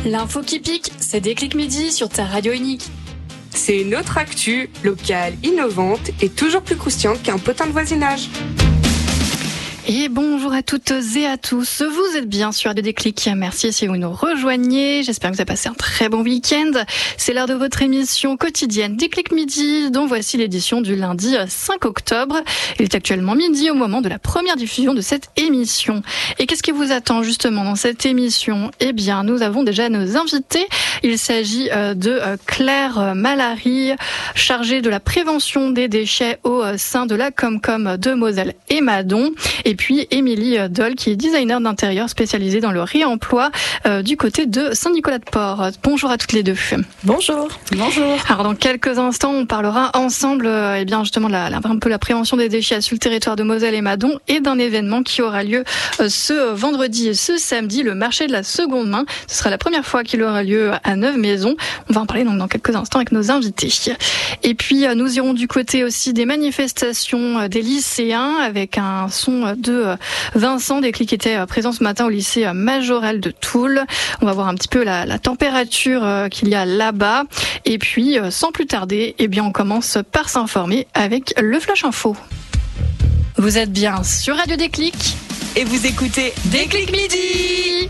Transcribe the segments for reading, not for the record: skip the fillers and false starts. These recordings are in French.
L'info qui pique, c'est Déclic Midi sur ta radio unique. C'est une autre actu, locale, innovante et toujours plus croustillante qu'un potin de voisinage. Et bonjour à toutes et à tous, vous êtes bien sur Radio Déclic, merci si vous nous rejoignez, j'espère que vous avez passé un très bon week-end. C'est l'heure de votre émission quotidienne Déclic Midi, dont voici l'édition du lundi 5 octobre. Il est actuellement midi au moment de la première diffusion de cette émission. Et qu'est-ce qui vous attend justement dans cette émission ? Eh bien, nous avons déjà nos invités. Il s'agit de Claire Malary, chargée de la prévention des déchets au sein de la Comcom de Moselle et Madon. Et puis Émilie Doll, qui est designer d'intérieur spécialisée dans le réemploi du côté de Saint-Nicolas-de-Port. Bonjour à toutes les deux. Bonjour. Bonjour. Alors dans quelques instants, on parlera ensemble justement de un peu la prévention des déchets sur le territoire de Moselle et Madon et d'un événement qui aura lieu ce vendredi et ce samedi, le marché de la seconde main. Ce sera la première fois qu'il aura lieu à Neuve-Maisons. On va en parler donc dans quelques instants avec nos invités. Et puis nous irons du côté aussi des manifestations des lycéens avec un son de Vincent Déclic qui était présent ce matin au lycée Majorelle de Toul. On va voir un petit peu la température qu'il y a là-bas. Et puis, sans plus tarder, on commence par s'informer avec le Flash Info. Vous êtes bien sur Radio Déclic et vous écoutez Déclic Midi.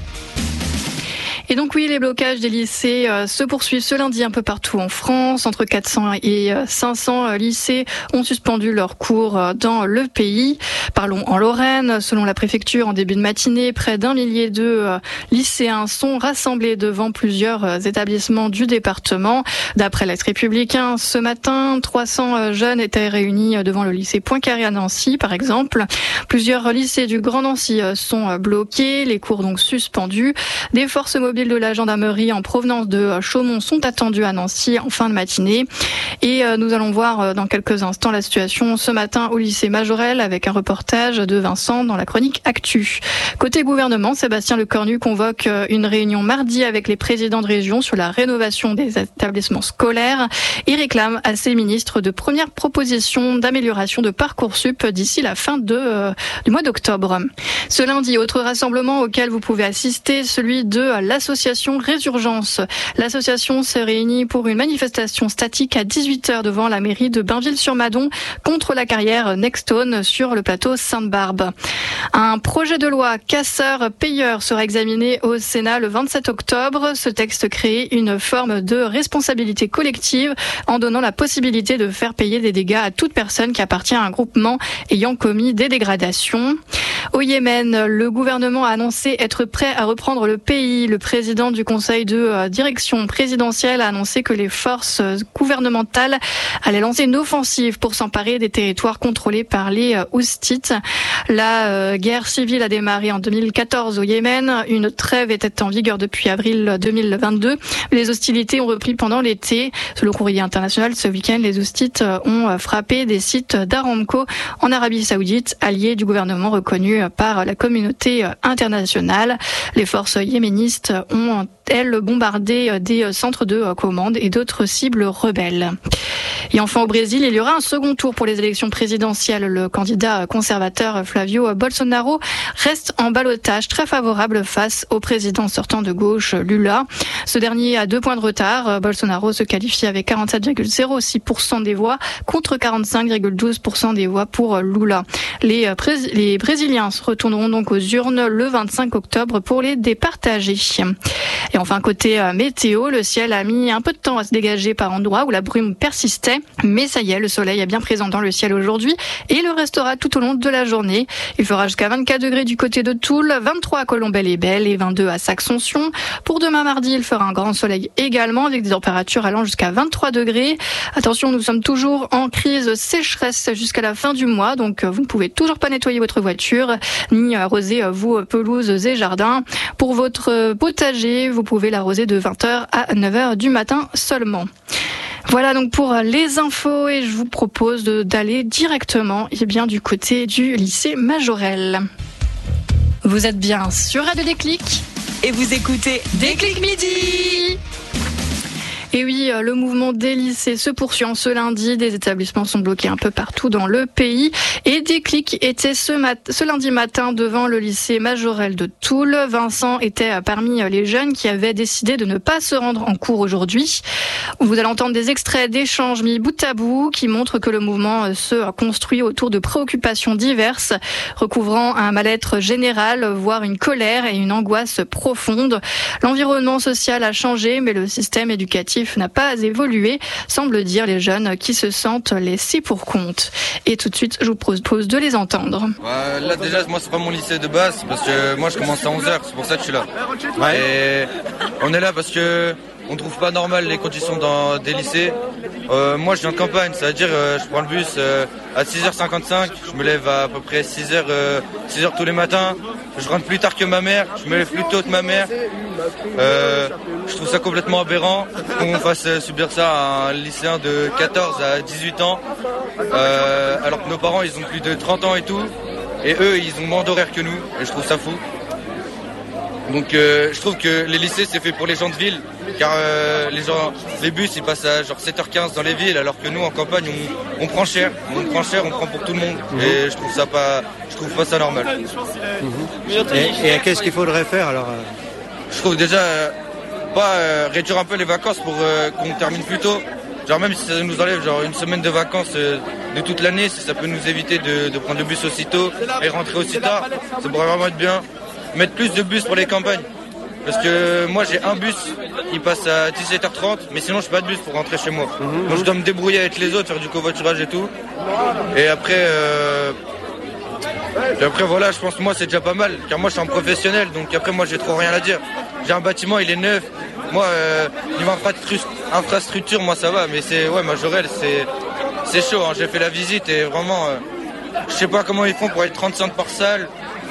Et donc oui, les blocages des lycées se poursuivent ce lundi un peu partout en France. Entre 400 et 500 lycées ont suspendu leurs cours dans le pays. Parlons en Lorraine. Selon la préfecture, en début de matinée, près d'1 millier de lycéens sont rassemblés devant plusieurs établissements du département. D'après l'Est républicain, ce matin, 300 jeunes étaient réunis devant le lycée Poincaré à Nancy, par exemple. Plusieurs lycées du Grand Nancy sont bloqués, les cours donc suspendus. Des forces mobiles de la gendarmerie en provenance de Chaumont sont attendus à Nancy en fin de matinée. Et nous allons voir dans quelques instants la situation ce matin au lycée Majorelle avec un reportage de Vincent dans la chronique Actu. Côté gouvernement, Sébastien Lecornu convoque une réunion mardi avec les présidents de région sur la rénovation des établissements scolaires et réclame à ses ministres de premières propositions d'amélioration de Parcoursup d'ici la fin du mois d'octobre. Ce lundi, autre rassemblement auquel vous pouvez assister, celui de l'association Résurgence. L'association se réunit pour une manifestation statique à 18h devant la mairie de Bainville-sur-Madon contre la carrière Nextone sur le plateau Sainte-Barbe. Un projet de loi casseur-payeur sera examiné au Sénat le 27 octobre. Ce texte crée une forme de responsabilité collective en donnant la possibilité de faire payer des dégâts à toute personne qui appartient à un groupement ayant commis des dégradations. Au Yémen, le gouvernement a annoncé être prêt à reprendre le pays. Le président du conseil de direction présidentielle a annoncé que les forces gouvernementales allaient lancer une offensive pour s'emparer des territoires contrôlés par les Houthis. La guerre civile a démarré en 2014 au Yémen. Une trêve était en vigueur depuis avril 2022. Les hostilités ont repris pendant l'été. Selon Courrier International, ce week-end, les Houthis ont frappé des sites d'Aramco en Arabie Saoudite, alliés du gouvernement reconnu par la communauté internationale. Les forces yéménistes ont, elles, bombardé des centres de commande et d'autres cibles rebelles. Et enfin au Brésil, il y aura un second tour pour les élections présidentielles. Le candidat conservateur Flavio Bolsonaro reste en ballottage très favorable face au président sortant de gauche Lula. Ce dernier a 2 points de retard. Bolsonaro se qualifie avec 47,06% des voix contre 45,12% des voix pour Lula. Les Brésiliens se retourneront donc aux urnes le 25 octobre pour les départager. Et enfin, côté météo, le ciel a mis un peu de temps à se dégager par endroits où la brume persistait. Mais ça y est, le soleil est bien présent dans le ciel aujourd'hui et le restera tout au long de la journée. Il fera jusqu'à 24 degrés du côté de Toul, 23 à Colombelles-les-Belles et 22 à Saxonsion. Pour demain mardi, il fera un grand soleil également avec des températures allant jusqu'à 23 degrés. Attention, nous sommes toujours en crise sécheresse jusqu'à la fin du mois, donc vous ne pouvez toujours pas nettoyer votre voiture ni arroser vos pelouses et jardins. Pour votre potager, vous pouvez l'arroser de 20h à 9h du matin seulement. Voilà donc pour les infos et je vous propose d'aller directement du côté du lycée Majorelle. Vous êtes bien sur Radio Déclic et vous écoutez Déclic Midi. Et oui, le mouvement des lycées se poursuit en ce lundi. Des établissements sont bloqués un peu partout dans le pays. Et Déclic était ce lundi matin devant le lycée Majorelle de Toul. Vincent était parmi les jeunes qui avaient décidé de ne pas se rendre en cours aujourd'hui. Vous allez entendre des extraits d'échanges mis bout à bout qui montrent que le mouvement se construit autour de préoccupations diverses, recouvrant un mal-être général, voire une colère et une angoisse profonde. L'environnement social a changé, mais le système éducatif n'a pas évolué, semble dire les jeunes qui se sentent laissés pour compte. Et tout de suite, je vous propose de les entendre. Là déjà, moi c'est pas mon lycée de base, parce que moi je commence à 11h, c'est pour ça que je suis là. Ouais. Et on est là parce que on trouve pas normal les conditions dans des lycées. Moi je viens de campagne, c'est-à-dire je prends le bus à 6h55, je me lève à peu près 6h tous les matins, je rentre plus tard que ma mère, je me lève plus tôt que ma mère. Je trouve ça complètement aberrant qu'on fasse subir ça à un lycéen de 14 à 18 ans, alors que nos parents ils ont plus de 30 ans et tout, et eux ils ont moins d'horaire que nous, et je trouve ça fou. Donc je trouve que les lycées c'est fait pour les gens de ville, car les bus ils passent à genre 7h15 dans les villes, alors que nous en campagne on prend cher, on prend pour tout le monde, et je trouve pas ça normal. Et qu'est-ce qu'il faudrait faire alors? Je trouve déjà réduire un peu les vacances pour qu'on termine plus tôt. Genre même si ça nous enlève genre une semaine de vacances de toute l'année, si ça peut nous éviter de prendre le bus aussitôt et rentrer aussi tard, ça pourrait vraiment être bien. Mettre plus de bus pour les campagnes. Parce que moi j'ai un bus, il passe à 17h30, mais sinon je n'ai pas de bus pour rentrer chez moi. Donc je dois me débrouiller avec les autres, faire du covoiturage et tout. Et après voilà, je pense que moi c'est déjà pas mal, car moi je suis un professionnel, donc après moi j'ai trop rien à dire. J'ai un bâtiment, il est neuf. Moi, niveau infrastructure, moi ça va, mais Majorelle, c'est chaud. Hein. J'ai fait la visite et vraiment, je sais pas comment ils font pour être 35 par salle.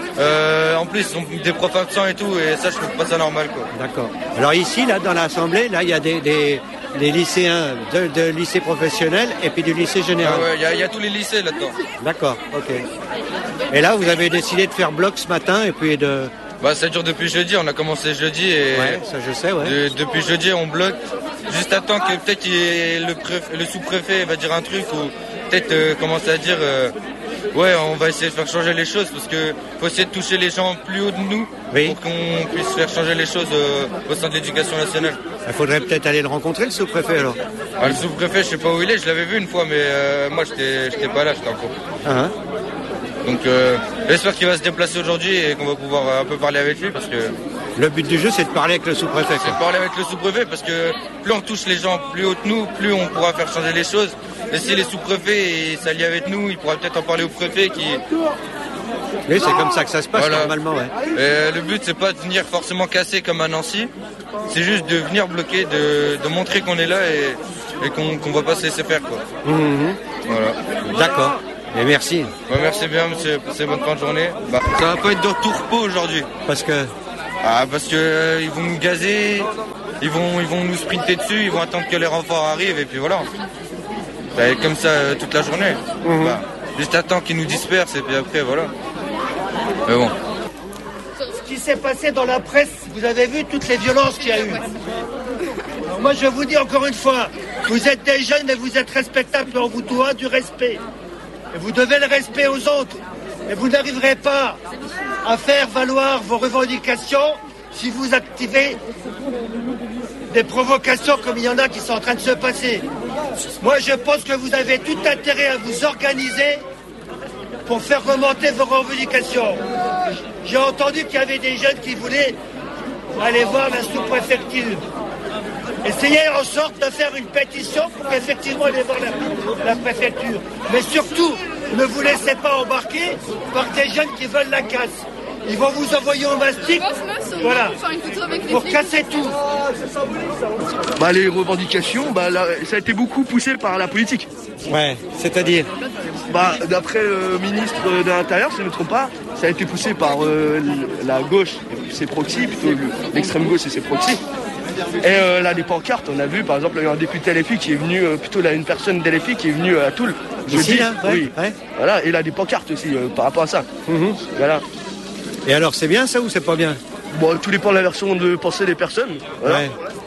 En plus, ils ont des profs absents et tout, et ça, je trouve pas ça normal, quoi. D'accord. Alors ici, là, dans l'Assemblée, là, il y a des lycéens de lycée professionnel et puis du lycée général. Ah ouais, il y a tous les lycées là-dedans. D'accord, ok. Et là, vous avez décidé de faire bloc ce matin et puis de... Ça dure depuis jeudi, on a commencé jeudi et... Ouais, ça je sais, ouais. Depuis jeudi, on bloque. Juste à temps que peut-être le sous-préfet va dire un truc ou peut-être commencer à dire... on va essayer de faire changer les choses parce que faut essayer de toucher les gens plus haut de nous pour qu'on puisse faire changer les choses au sein de l'éducation nationale. Il faudrait peut-être aller le rencontrer, le sous-préfet alors. Le sous-préfet, je sais pas où il est, je l'avais vu une fois, mais moi j'étais pas là, j'étais en cours. Donc j'espère qu'il va se déplacer aujourd'hui et qu'on va pouvoir un peu parler avec lui parce que... Le but du jeu, c'est de parler avec le sous-préfet. C'est de parler avec le sous-préfet parce que plus on touche les gens plus haut de nous, plus on pourra faire changer les choses. Et si les sous-préfets s'allient avec nous, il pourra peut-être en parler au préfet qui... Oui, c'est comme ça que ça se passe normalement, ouais. Et le but, c'est pas de venir forcément casser comme à Nancy. C'est juste de venir bloquer, de montrer qu'on est là et qu'on va pas se laisser faire, quoi. Voilà. D'accord. Et merci. Merci bien, monsieur. Passez bonne fin de journée. Ça va pas être de tout repos aujourd'hui. Parce que... parce que ils vont nous gazer, ils vont nous sprinter dessus, ils vont attendre que les renforts arrivent et puis voilà. Ça va être comme ça toute la journée. Juste attendre qu'ils nous dispersent et puis après voilà. Mais bon. Ce qui s'est passé dans la presse, vous avez vu toutes les violences qu'il y a eu. Alors moi je vous dis encore une fois, vous êtes des jeunes et vous êtes respectables, mais on vous doit du respect. Et vous devez le respect aux autres. Et vous n'arriverez pas à faire valoir vos revendications si vous activez des provocations comme il y en a qui sont en train de se passer. Moi, je pense que vous avez tout intérêt à vous organiser pour faire remonter vos revendications. J'ai entendu qu'il y avait des jeunes qui voulaient aller voir la sous-préfecture. Essayez en sorte de faire une pétition pour qu'effectivement aller voir la préfecture. Mais surtout, ne vous laissez pas embarquer par des jeunes qui veulent la casse. Ils vont vous envoyer au mastic, voilà, pour casser tout. Les revendications, ça a été beaucoup poussé par la politique. Ouais, c'est-à-dire d'après le ministre de l'Intérieur, si je ne me trompe pas, ça a été poussé par la gauche, c'est proxy, plutôt l'extrême gauche et c'est proxy. Et là, les pancartes, on a vu, par exemple, il y a un député LFI qui est venu, une personne d'LFI qui est venue à Toul. Ici, là, oui. Ouais. Voilà, et là, des pancartes aussi par rapport à ça. Voilà. Et alors, c'est bien ça ou c'est pas bien? Tout dépend de la version de pensée des personnes. Voilà. Ouais.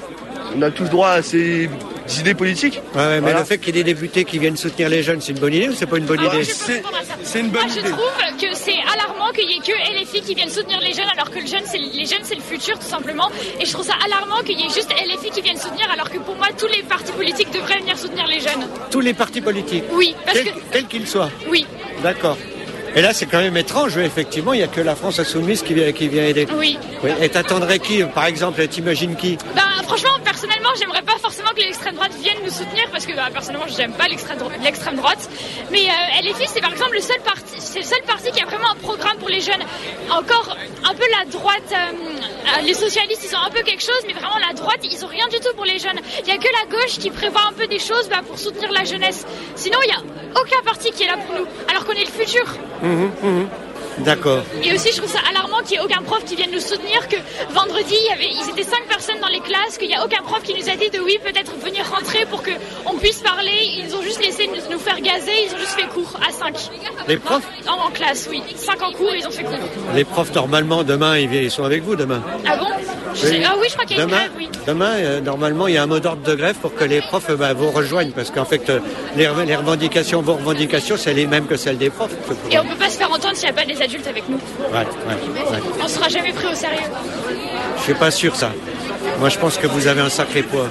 on a tous droit à ces idées politiques. Ouais, mais le fait qu'il y ait des députés qui viennent soutenir les jeunes, c'est une bonne idée ou c'est pas une bonne idée? C'est une bonne idée. Je trouve que c'est alarmant qu'il y ait que LFI qui viennent soutenir les jeunes alors que les jeunes c'est le futur tout simplement. Et je trouve ça alarmant qu'il y ait juste LFI qui viennent soutenir alors que pour moi tous les partis politiques devraient venir soutenir les jeunes. Tous les partis politiques? Oui. Quels qu'ils soient? Oui. D'accord. Et là, c'est quand même étrange, effectivement, il n'y a que la France insoumise qui vient aider. Oui. Et t'attendrais qui, par exemple, t'imagines qui? Franchement, personnellement, j'aimerais pas forcément que l'extrême droite vienne nous soutenir parce que personnellement, j'aime pas l'extrême droite. Mais LFI, c'est par exemple le seul parti qui a vraiment un programme pour les jeunes. Encore un peu la droite, les socialistes, ils ont un peu quelque chose, mais vraiment la droite, ils ont rien du tout pour les jeunes. Il y a que la gauche qui prévoit un peu des choses pour soutenir la jeunesse. Sinon, il y a aucun parti qui est là pour nous, alors qu'on est le futur. D'accord. Et aussi, je trouve ça alarmant qu'il n'y ait aucun prof qui vienne nous soutenir, que vendredi, ils étaient 5 personnes dans les classes, qu'il n'y a aucun prof qui nous a dit de oui, peut-être venir rentrer pour qu'on puisse parler. Ils ont juste laissé nous faire gazer, ils ont juste fait cours à 5. Les profs? En classe, oui. 5 en cours, ils ont fait cours. Les profs, normalement, demain, ils sont avec vous, demain? Ah bon? Ah oui, je crois qu'il y a une grève, oui. Demain, normalement, il y a un mot d'ordre de grève pour que les profs vous rejoignent, parce qu'en fait, vos revendications, c'est les mêmes que celles des profs. Et on ne peut pas se faire entendre s'il n'y a pas des adultes avec nous. Ouais. On ne sera jamais pris au sérieux. Je suis pas sûr, ça. Moi, je pense que vous avez un sacré poids.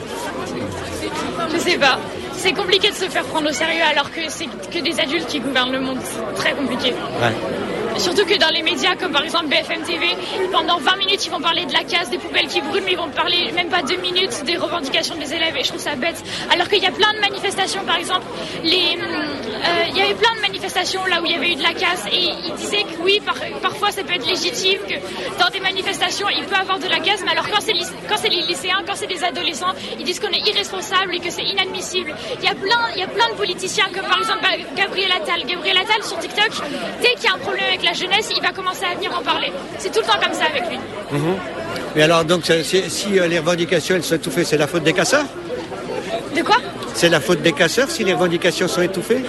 Je sais pas. C'est compliqué de se faire prendre au sérieux alors que c'est que des adultes qui gouvernent le monde. C'est très compliqué. Ouais. Surtout que dans les médias, comme par exemple BFM TV, pendant 20 minutes, ils vont parler de la casse, des poubelles qui brûlent, mais ils vont parler même pas 2 minutes des revendications des élèves. Et je trouve ça bête. Alors qu'il y a plein de manifestations, par exemple, il y avait plein de manifestations là où il y avait eu de la casse et ils disaient que oui, parfois ça peut être légitime, que dans des manifestations, il peut y avoir de la casse, mais alors quand c'est les lycéens, quand c'est des adolescents, ils disent qu'on est irresponsable et que c'est inadmissible. Il y a plein de politiciens, comme par exemple Gabriel Attal. Gabriel Attal sur TikTok, dès qu'il y a un problème avec la jeunesse, il va commencer à venir en parler. C'est tout le temps comme ça avec lui. Mais alors, donc, si les revendications elles sont étouffées, c'est la faute des casseurs? De quoi? C'est la faute des casseurs si les revendications sont étouffées?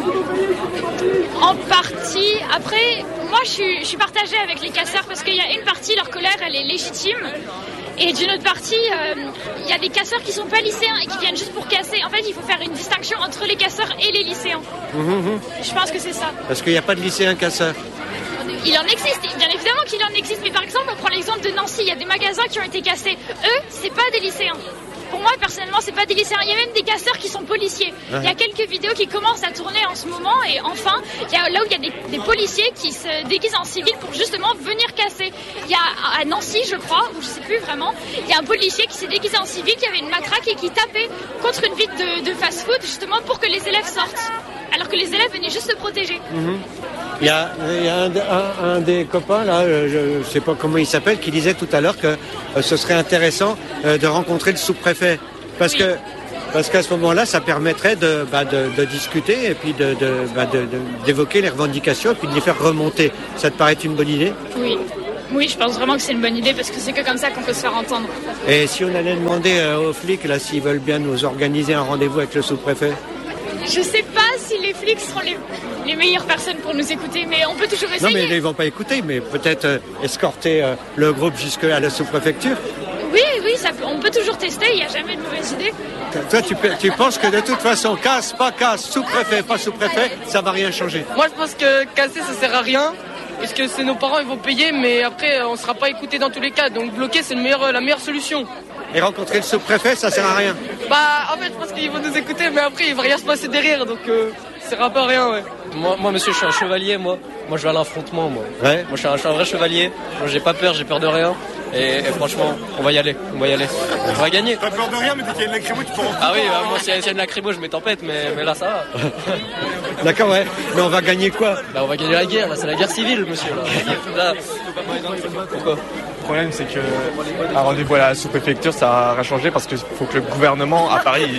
En partie. Après, moi, je suis partagée avec les casseurs parce qu'il y a une partie, leur colère, elle est légitime. Et d'une autre partie, il y a des casseurs qui sont pas lycéens et qui viennent juste pour casser. En fait, il faut faire une distinction entre les casseurs et les lycéens. Je pense que c'est ça. Parce qu'il n'y a pas de lycéens casseurs. Il en existe, bien évidemment qu'il en existe. Mais par exemple, on prend l'exemple de Nancy. Il y a des magasins qui ont été cassés. Eux, c'est pas des lycéens. Pour moi, personnellement, c'est pas des lycéens. Il y a même des casseurs qui sont policiers. Il y a quelques vidéos qui commencent à tourner en ce moment. Et enfin, il y a là où il y a des policiers qui se déguisent en civil pour justement venir casser. Il y a à Nancy, je crois, ou je sais plus vraiment, il y a un policier qui s'est déguisé en civil, qui avait une matraque et qui tapait contre une vitre de fast-food justement pour que les élèves sortent. Alors que les élèves venaient juste se protéger. Il y a un des copains, là, je ne sais pas comment il s'appelle, qui disait tout à l'heure que ce serait intéressant de rencontrer le sous-préfet. Parce qu'à ce moment-là, ça permettrait de discuter et puis d'évoquer les revendications et puis de les faire remonter. Ça te paraît une bonne idée? Oui, je pense vraiment que c'est une bonne idée parce que c'est que comme ça qu'on peut se faire entendre. Et si on allait demander aux flics, là, s'ils veulent bien nous organiser un rendez-vous avec le sous-préfet? Je sais pas si les flics seront les meilleures personnes pour nous écouter, mais on peut toujours essayer. Non, mais ils vont pas écouter, mais peut-être escorter le groupe jusqu'à la sous-préfecture. Oui, on peut toujours tester, il n'y a jamais de mauvaise idée. Toi, tu penses que de toute façon, casse, pas casse, sous-préfet, pas sous-préfet, ça va rien changer? Moi, je pense que casser, ça sert à rien. Parce que c'est nos parents, ils vont payer, mais après, on sera pas écouté dans tous les cas. Donc bloquer, c'est la meilleure solution. Et rencontrer le sous-préfet, ça sert à rien? En fait, je pense qu'ils vont nous écouter, mais après, il va rien se passer derrière, donc ça sert pas à rien, ouais. Moi, monsieur, je suis un chevalier, moi. Moi, je vais à l'affrontement, moi. Ouais. Moi, je suis un vrai chevalier. Moi, j'ai pas peur de rien. Et franchement, on va y aller. On va gagner. T'as peur de rien, mais dès qu'il y a une lacrymo, tu peux rentrer. Ah oui, moi, s'il y a une lacrymo, je mets tempête, mais là, ça va. D'accord, ouais. Mais on va gagner quoi? On va gagner la guerre, là, c'est la guerre civile, monsieur. Là. Pourquoi? Le problème, c'est que un rendez-vous à la sous-préfecture, ça va rien changer parce qu'il faut que le gouvernement à Paris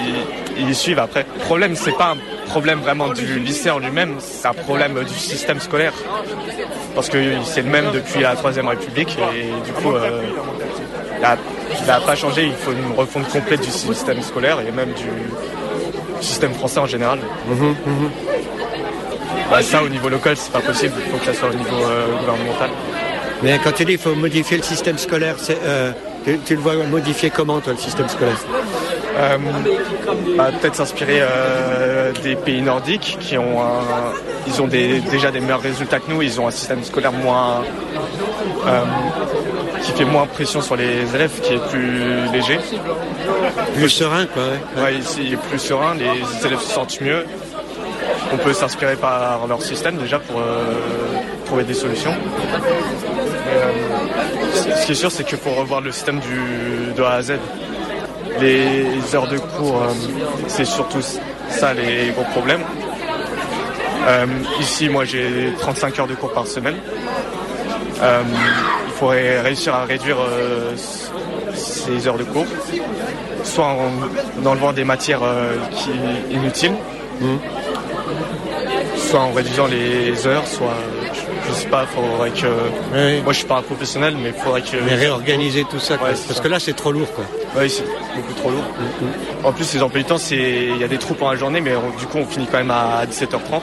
il suive après. Le problème, c'est pas un problème vraiment du lycée en lui-même, c'est un problème du système scolaire. Parce que c'est le même depuis la Troisième République et du coup, il n'a pas changé. Il faut une refonte complète du système scolaire et même du système français en général. Ça, au niveau local, c'est pas possible. Il faut que ça soit au niveau gouvernemental. Mais quand tu dis qu'il faut modifier le système scolaire, Tu le vois modifié comment, toi, le système scolaire? Peut-être s'inspirer des pays nordiques qui ont ils ont déjà des meilleurs résultats que nous. Ils ont un système scolaire moins qui fait moins pression sur les élèves, qui est plus léger, plus serein, quoi. Ouais, ici il est plus serein, les élèves se sentent mieux. On peut s'inspirer par leur système déjà pour trouver des solutions. Ce qui est sûr, c'est qu'il faut revoir le système de A à Z. Les heures de cours, c'est surtout ça les gros problèmes. Ici, moi, j'ai 35 heures de cours par semaine. Il faudrait réussir à réduire ces heures de cours, soit en enlevant des matières inutiles, soit en réduisant les heures, soit... Je sais pas, faudrait que... Oui. Moi, je suis pas un professionnel, mais faudrait que... Mais réorganiser tout ça, quoi. Ouais, Parce que là, c'est trop lourd, quoi. Oui, c'est beaucoup trop lourd. En plus, les emplois du temps, il y a des trous pendant la journée, mais du coup, on finit quand même à 17h30.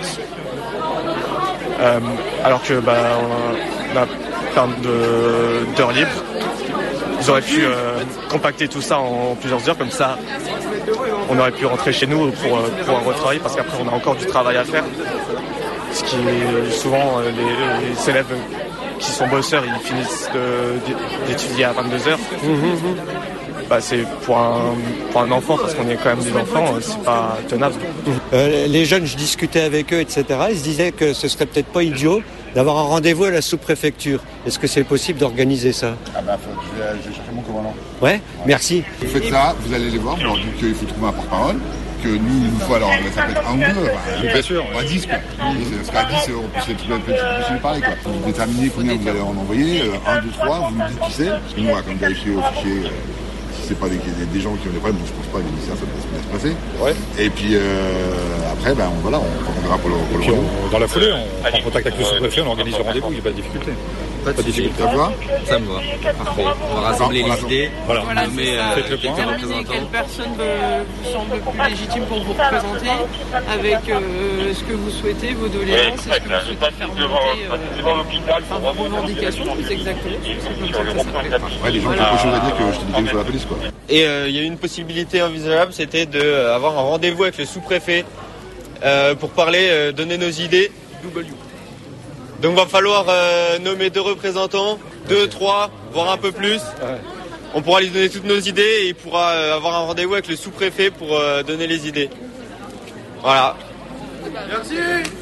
Alors que, on a plein d'heures libres. Ils auraient pu compacter tout ça en plusieurs heures, comme ça, on aurait pu rentrer chez nous pour pouvoir retravailler, parce qu'après, on a encore du travail à faire. Ce qui est souvent les élèves qui sont bosseurs, ils finissent d'étudier à 22h. C'est pour un enfant, parce qu'on est quand même des enfants, c'est pas tenable. Les jeunes, je discutais avec eux, etc. Ils se disaient que ce serait peut-être pas idiot d'avoir un rendez-vous à la sous-préfecture. Est-ce que c'est possible d'organiser ça? Je vais chercher mon commandant. Ouais, merci. Vous faites ça, vous allez les voir, vous leur dites qu'il faut trouver un porte-parole. Que nous, il nous faut alors, ça peut être un ou deux, bien sûr. Pas 10, quoi. Parce qu'à 10, on peut se parler, quoi. Vous déterminez combien vous allez en envoyer, 1, 2, 3, vous nous dites qui c'est. Nous, on va quand même vérifier au fichier si c'est pas des gens qui ont des problèmes, donc je pense pas que ça peut bien se passer. Ouais. Et puis, après, on verra pour le puis dans la foulée, on prend contact avec le sous-préfet, on organise le rendez-vous, il n'y a pas de difficulté. Pas de difficulté. Ça va? Ça me va. Parfait. On va rassembler les idées. Voilà. Faites le point. Quelle personne vous semble plus légitime pour vous représenter avec ce que vous souhaitez, vos doléances, ce que vous souhaitez faire monter, vos revendications, plus exactement. C'est comme ça que ça s'appelle. Ouais, les gens qui ont quelque chose à dire que je te dis qu'il faut la police, quoi. Et il y a une possibilité envisageable, c'était d'avoir un rendez-vous avec le sous-préfet pour parler, donner nos idées. Donc va falloir nommer 2 représentants, 2, 3, voire un peu plus. On pourra lui donner toutes nos idées et il pourra avoir un rendez-vous avec le sous-préfet pour donner les idées. Voilà. Merci.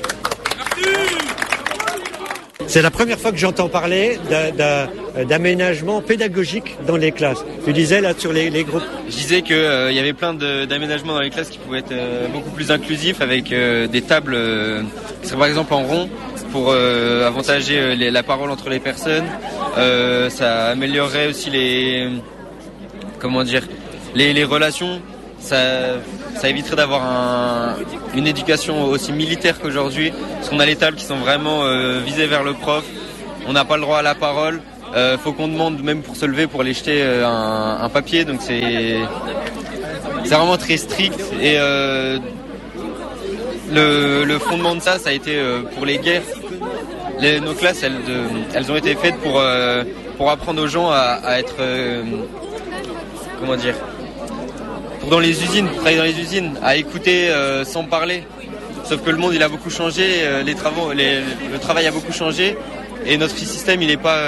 C'est la première fois que j'entends parler d'aménagement pédagogique dans les classes. Tu disais là sur les groupes. Je disais qu'il y avait plein d'aménagements dans les classes qui pouvaient être beaucoup plus inclusifs avec des tables, par exemple en rond, pour avantager la parole entre les personnes. Ça améliorerait aussi les relations. Ça éviterait d'avoir une éducation aussi militaire qu'aujourd'hui, parce qu'on a les tables qui sont vraiment visées vers le prof. On n'a pas le droit à la parole. Faut qu'on demande même pour se lever pour aller jeter un papier. Donc c'est vraiment très strict. Et le fondement de ça a été pour les guerres. Nos classes, elles ont été faites pour apprendre aux gens à être pour travailler dans les usines, à écouter sans parler. Sauf que le monde il a beaucoup changé, le travail a beaucoup changé et notre système il est pas,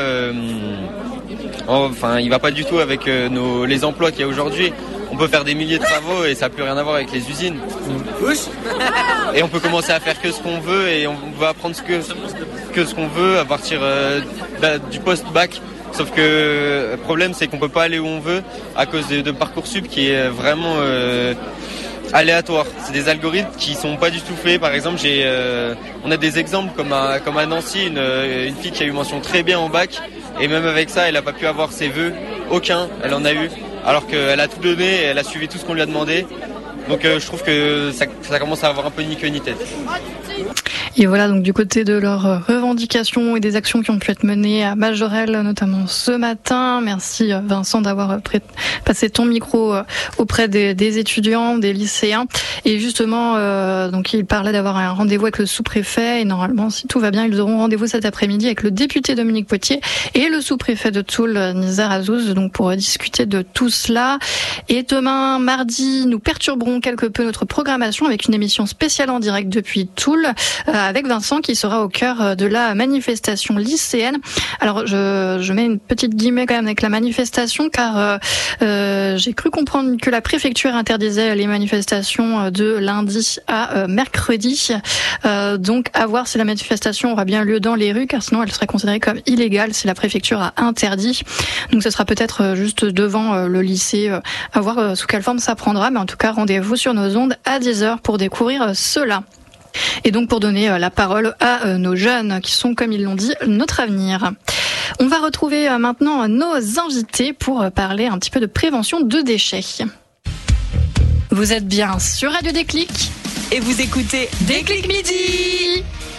il va pas du tout avec les emplois qu'il y a aujourd'hui. On peut faire des milliers de travaux et ça n'a plus rien à voir avec les usines. Et on peut commencer à faire que ce qu'on veut et on va apprendre que ce qu'on veut à partir du post-bac. Sauf que le problème c'est qu'on peut pas aller où on veut à cause de Parcoursup qui est vraiment aléatoire. C'est des algorithmes qui sont pas du tout faits. Par exemple, on a des exemples comme à Nancy, une fille qui a eu mention très bien en bac et même avec ça, elle a pas pu avoir ses vœux. Aucun, elle en a eu. Alors qu'elle a tout donné, elle a suivi tout ce qu'on lui a demandé. Donc je trouve que ça commence à avoir un peu ni queue ni tête. Et voilà, donc du côté de leur revendication. revendications et des actions qui ont pu être menées à Majorelle, notamment ce matin. Merci Vincent d'avoir passé ton micro auprès des étudiants, des lycéens. Et justement, donc il parlait d'avoir un rendez-vous avec le sous-préfet et normalement, si tout va bien, ils auront rendez-vous cet après-midi avec le député Dominique Potier et le sous-préfet de Toul, Nizar Azouz, donc pour discuter de tout cela. Et demain, mardi, nous perturberons quelque peu notre programmation avec une émission spéciale en direct depuis Toul, avec Vincent qui sera au cœur de la manifestation lycéenne. Alors, je mets une petite guillemets quand même avec la manifestation, car j'ai cru comprendre que la préfecture interdisait les manifestations de lundi à mercredi. Donc, à voir si la manifestation aura bien lieu dans les rues, car sinon elle serait considérée comme illégale si la préfecture a interdit. Donc, ce sera peut-être juste devant le lycée, à voir sous quelle forme ça prendra. Mais en tout cas, rendez-vous sur nos ondes à 10h pour découvrir cela. Et donc pour donner la parole à nos jeunes qui sont, comme ils l'ont dit, notre avenir. On va retrouver maintenant nos invités pour parler un petit peu de prévention de déchets. Vous êtes bien sur Radio Déclic et vous écoutez Déclic Midi.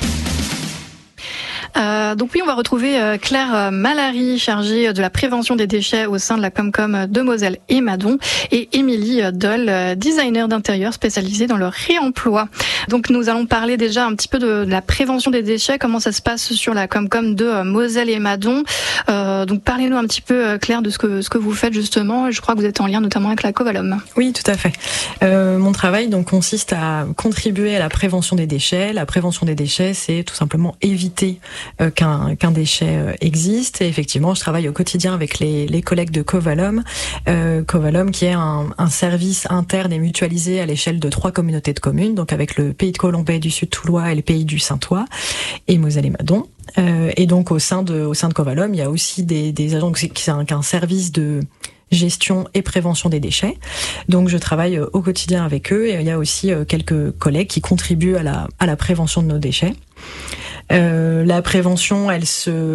Donc oui, on va retrouver Claire Malary, chargée de la prévention des déchets au sein de la Comcom de Moselle et Madon, et Émilie Doll, designer d'intérieur spécialisée dans le réemploi. Donc nous allons parler déjà un petit peu de la prévention des déchets, comment ça se passe sur la Comcom de Moselle et Madon. Donc parlez-nous un petit peu, Claire, de ce que vous faites justement. Je crois que vous êtes en lien notamment avec la Covalom. Oui, tout à fait. Mon travail donc consiste à contribuer à la prévention des déchets. La prévention des déchets, c'est tout simplement éviter qu'un déchet existe. Et effectivement, je travaille au quotidien avec les collègues de Covalom. Covalom qui est un service interne et mutualisé à l'échelle de 3 communautés de communes, donc avec le Pays de Colombais du Sud Toulois et le Pays du Saintois et Moselle et Madon. Et donc au sein de Covalom, il y a aussi des agents qui sont un service de gestion et prévention des déchets. Donc je travaille au quotidien avec eux, et il y a aussi quelques collègues qui contribuent à la prévention de nos déchets. La prévention, elle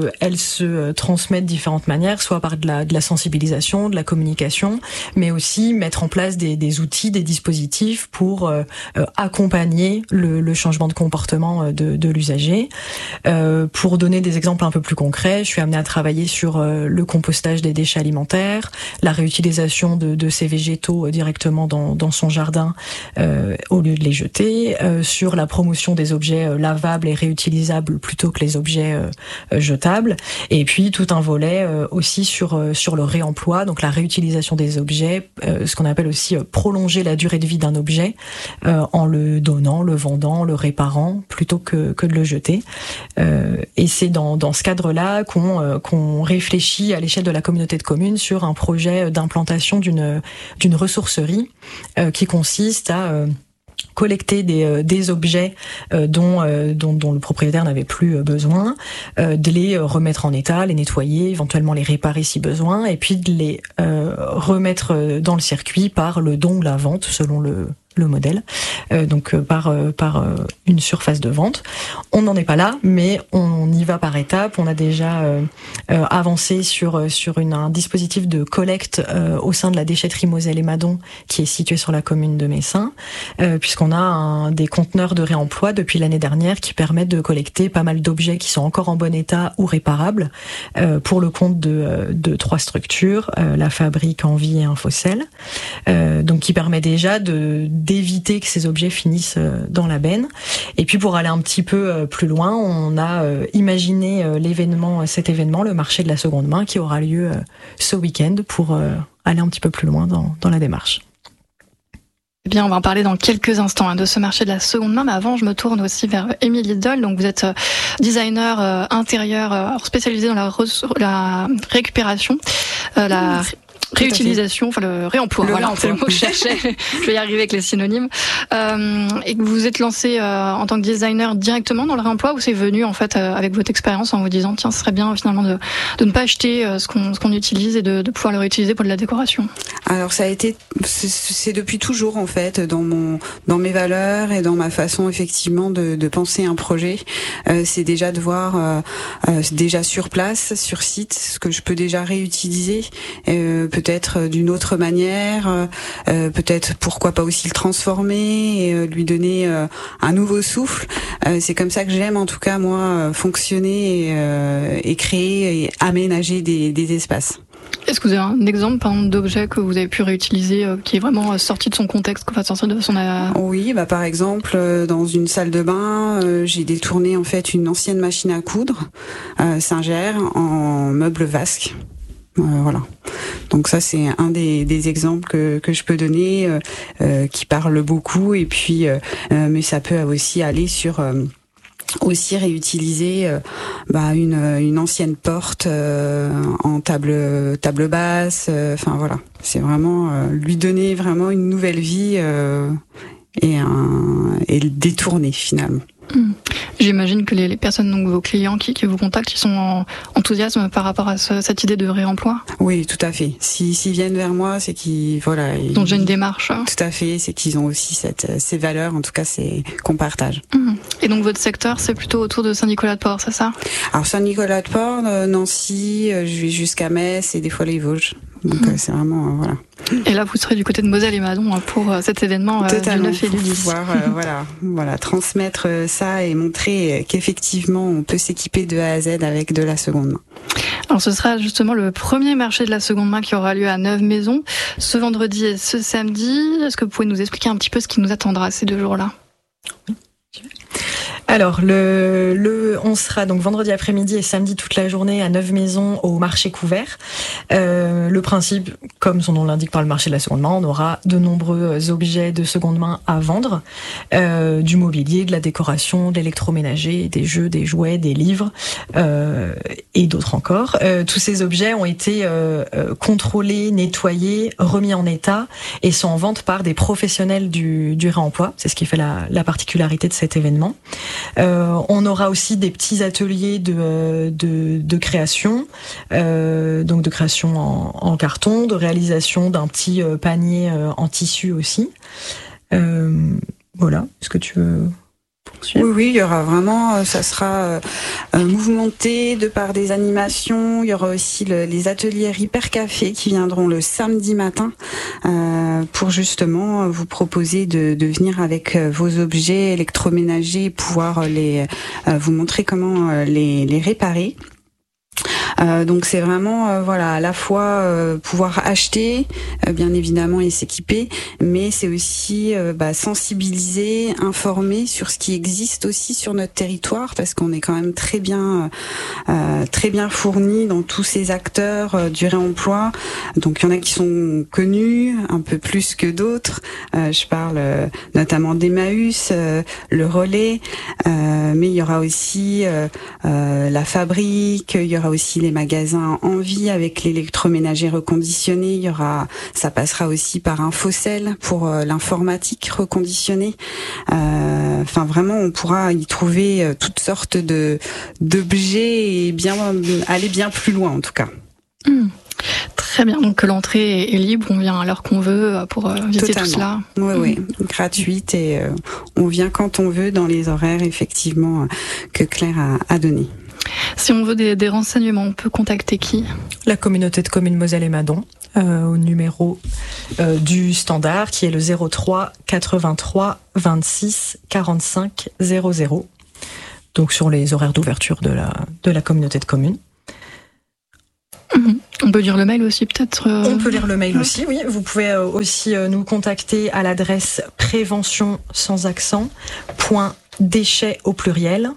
se transmet de différentes manières, soit par de la sensibilisation, de la communication, mais aussi mettre en place des outils, des dispositifs pour accompagner le changement de comportement de l'usager. Pour donner des exemples un peu plus concrets, je suis amenée à travailler sur le compostage des déchets alimentaires, la réutilisation de ces végétaux directement dans son jardin au lieu de les jeter, sur la promotion des objets lavables et réutilisables plutôt que les objets jetables, et puis tout un volet aussi sur le réemploi, donc la réutilisation des objets, ce qu'on appelle aussi prolonger la durée de vie d'un objet en le donnant, le vendant, le réparant plutôt que de le jeter. Et c'est dans ce cadre-là qu'on réfléchit à l'échelle de la communauté de communes sur un projet d'implantation d'une ressourcerie qui consiste à collecter des objets dont le propriétaire n'avait plus besoin, de les remettre en état, les nettoyer, éventuellement les réparer si besoin, et puis de les remettre dans le circuit par le don ou la vente selon le modèle, donc par une surface de vente. On n'en est pas là, mais on y va par étapes. On a déjà avancé sur un dispositif de collecte au sein de la déchetterie Moselle et Madon qui est située sur la commune de Messin, puisqu'on a des conteneurs de réemploi depuis l'année dernière qui permettent de collecter pas mal d'objets qui sont encore en bon état ou réparables pour le compte de 3 structures, la Fabrique, Envie et Infocel, donc qui permet déjà d'éviter que ces objets finissent dans la benne. Et puis pour aller un petit peu plus loin, on a imaginé cet événement, le marché de la seconde main, qui aura lieu ce week-end pour aller un petit peu plus loin dans la démarche. Eh bien, on va en parler dans quelques instants de ce marché de la seconde main, mais avant, je me tourne aussi vers Émilie Doll. Donc, vous êtes designer intérieur spécialisé dans la récupération, la réutilisation, enfin le réemploi, c'est le mot que je cherchais. Je vais y arriver avec les synonymes. Et que vous êtes lancé en tant que designer directement dans le réemploi, ou c'est venu en fait avec votre expérience en vous disant tiens, ce serait bien finalement de ne pas acheter ce qu'on utilise et de pouvoir le réutiliser pour de la décoration? Alors ça a été, c'est depuis toujours en fait dans mes valeurs et dans ma façon effectivement de penser un projet. C'est déjà de voir déjà sur place, sur site, ce que je peux déjà réutiliser. peut-être d'une autre manière, peut-être pourquoi pas aussi le transformer et lui donner un nouveau souffle. C'est comme ça que j'aime en tout cas moi fonctionner et créer et aménager des espaces. Est-ce que vous avez un exemple par exemple, d'objet que vous avez pu réutiliser qui est vraiment sorti de son contexte, sorti de son... Oui, par exemple dans une salle de bain, j'ai détourné en fait une ancienne machine à coudre Singer en meuble vasque. Voilà. Donc ça c'est un des exemples que je peux donner qui parle beaucoup et puis mais ça peut aussi aller sur aussi réutiliser une ancienne porte en table basse. Enfin voilà, c'est vraiment lui donner vraiment une nouvelle vie et le détourner finalement. J'imagine que les personnes, donc vos clients qui vous contactent, ils sont enthousiastes par rapport à cette idée de réemploi. Oui, tout à fait. S'ils viennent vers moi, c'est qu'ils ils ont déjà une démarche. Tout à fait, c'est qu'ils ont aussi ces valeurs, en tout cas, c'est qu'on partage. Et donc votre secteur, c'est plutôt autour de Saint-Nicolas-de-Port, c'est ça? Alors Saint-Nicolas-de-Port, Nancy, je vais jusqu'à Metz et des fois les Vosges. Donc c'est vraiment voilà. Et là, vous serez du côté de Moselle et Madon pour cet événement du 9 et du 10. Pouvoir, voilà, transmettre ça et montrer qu'effectivement, on peut s'équiper de A à Z avec de la seconde main. Alors, ce sera justement le premier marché de la seconde main qui aura lieu à Neuve-Maisons, ce vendredi et ce samedi. Est-ce que vous pouvez nous expliquer un petit peu ce qui nous attendra ces 2 jours-là? Oui. Alors, on sera donc vendredi après-midi et samedi toute la journée à Neuve-Maisons au marché couvert. Le principe, comme son nom l'indique par le marché de la seconde main, on aura de nombreux objets de seconde main à vendre, du mobilier, de la décoration, de l'électroménager, des jeux, des jouets, des livres et d'autres encore. Tous ces objets ont été contrôlés, nettoyés, remis en état et sont en vente par des professionnels du réemploi. C'est ce qui fait la particularité de cet événement. On aura aussi des petits ateliers de création, donc de création en carton, de réalisation d'un petit panier en tissu aussi. Voilà, est-ce que tu veux poursuivre? Oui, il y aura vraiment, ça sera mouvementé de par des animations. Il y aura aussi les ateliers Hyper Café qui viendront le samedi matin pour justement vous proposer de venir avec vos objets électroménagers et pouvoir vous montrer comment les réparer. Donc c'est vraiment à la fois pouvoir acheter bien évidemment et s'équiper, mais c'est aussi sensibiliser, informer sur ce qui existe aussi sur notre territoire, parce qu'on est quand même très bien fourni dans tous ces acteurs du réemploi. Donc il y en a qui sont connus un peu plus que d'autres. Je parle notamment d'Emmaüs, le Relais, mais il y aura aussi la Fabrique, il y aura aussi les magasins Envie avec l'électroménager reconditionné. Ça passera aussi par un Fossel pour l'informatique reconditionnée. Enfin vraiment, on pourra y trouver toutes sortes d'objets et aller bien plus loin en tout cas. Très bien, donc l'entrée est libre, on vient à l'heure qu'on veut pour visiter tout cela. Oui, gratuite et on vient quand on veut dans les horaires effectivement que Claire a donné. Si on veut des renseignements, on peut contacter qui? La communauté de communes Moselle et Madon, au numéro du standard qui est le 03 83 26 45 00. Donc sur les horaires d'ouverture de la communauté de communes. On peut lire le mail aussi peut-être On peut lire le mail aussi, oui. Vous pouvez aussi nous contacter à l'adresse prévention sans accent .déchets au pluriel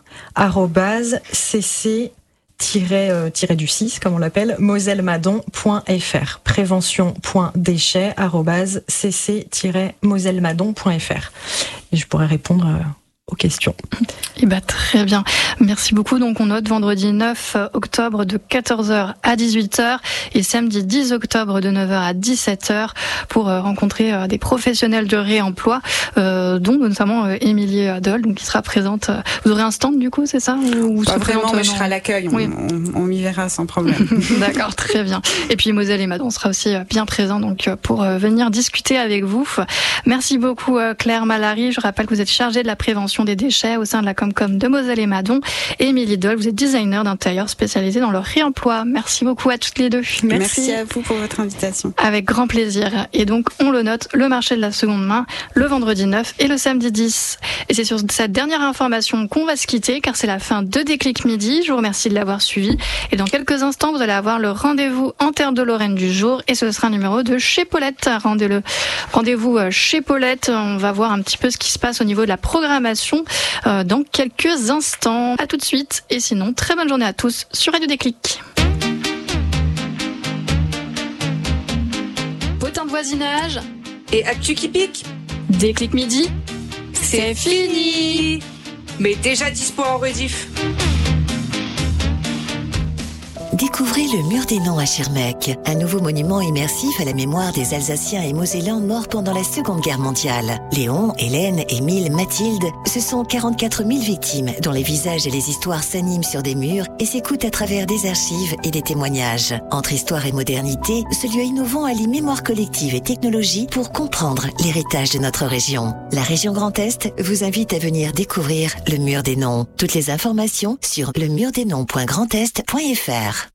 @cc-du6 comme on l'appelle mosellemadon.fr prévention.déchets @cc-mosellemadon.fr et je pourrais répondre aux questions. Très bien. Merci beaucoup. Donc, on note vendredi 9 octobre de 14h à 18h et samedi 10 octobre de 9h à 17h pour rencontrer des professionnels du réemploi, dont notamment Émilie Adol, donc qui sera présente. Vous aurez un stand du coup, c'est ça? Pas vraiment, mais je serai à l'accueil. Oui. On m'y verra sans problème. D'accord, très bien. Et puis Moselle et Madon sera aussi bien présent donc pour venir discuter avec vous. Merci beaucoup Claire Malary. Je rappelle que vous êtes chargée de la prévention prévention des déchets au sein de la Comcom de Moselle et Madon. Et Émilie Doll, vous êtes designer d'intérieur spécialisée dans le réemploi. Merci beaucoup à toutes les deux. Merci à vous pour votre invitation. Avec grand plaisir. Et donc, on le note, le marché de la seconde main, le vendredi 9 et le samedi 10. Et c'est sur cette dernière information qu'on va se quitter, car c'est la fin de Déclic Midi. Je vous remercie de l'avoir suivi. Et dans quelques instants, vous allez avoir le rendez-vous en terre de Lorraine du jour. Et ce sera un numéro de chez Paulette. Rendez-vous chez Paulette. On va voir un petit peu ce qui se passe au niveau de la programmation dans quelques instants. À tout de suite. Et sinon, très bonne journée à tous sur Radio Déclic. Potin de voisinage et actu qui pique. Déclic Midi, c'est fini. Mais déjà dispo en rediff. Découvrez le Mur des Noms à Schirmeck, un nouveau monument immersif à la mémoire des Alsaciens et Mosellans morts pendant la Seconde Guerre mondiale. Léon, Hélène, Émile, Mathilde, ce sont 44 000 victimes dont les visages et les histoires s'animent sur des murs et s'écoutent à travers des archives et des témoignages. Entre histoire et modernité, ce lieu innovant allie mémoire collective et technologie pour comprendre l'héritage de notre région. La région Grand Est vous invite à venir découvrir le Mur des Noms. Toutes les informations sur lemurdesnoms.grandest.fr.